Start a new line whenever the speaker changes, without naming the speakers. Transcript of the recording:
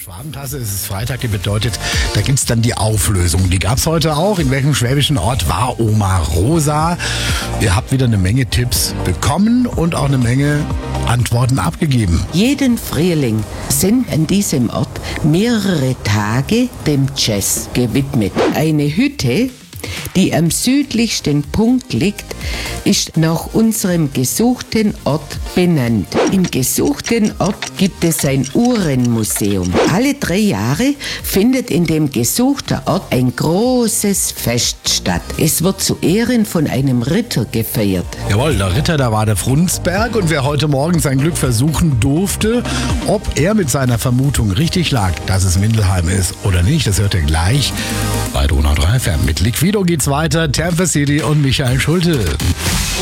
Schwabentasse, es ist Freitag, die bedeutet, da gibt's dann die Auflösung. Die gab's heute auch. In welchem schwäbischen Ort war Oma Rosa? Ihr habt wieder eine Menge Tipps bekommen und auch eine Menge Antworten abgegeben.
Jeden Frühling sind an diesem Ort mehrere Tage dem Jazz gewidmet. Eine Hütte, die am südlichsten Punkt liegt, ist nach unserem gesuchten Ort benannt. Im gesuchten Ort gibt es ein Uhrenmuseum. Alle 3 Jahre findet in dem gesuchten Ort ein großes Fest statt. Es wird zu Ehren von einem Ritter gefeiert.
Jawohl, der Ritter, da war der Frundsberg, und wer heute Morgen sein Glück versuchen durfte, ob er mit seiner Vermutung richtig lag, dass es Mindelheim ist oder nicht, das hört ihr gleich bei Donau 3 FM. Mit Liquido geht's weiter, Tampa City und Michael Schulte.